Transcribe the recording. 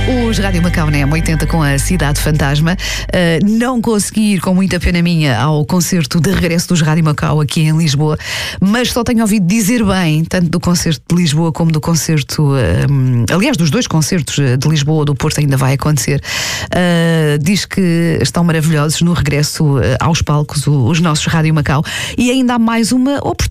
Os Rádio Macau na M80 com a Cidade Fantasma. Não consegui ir, com muita pena minha, ao concerto de regresso dos Rádio Macau aqui em Lisboa, mas só tenho ouvido dizer bem, tanto do concerto de Lisboa como do concerto, aliás, dos dois concertos de Lisboa, do Porto ainda vai acontecer. Diz que estão maravilhosos no regresso aos palcos, os nossos Rádio Macau. E ainda há mais uma oportunidade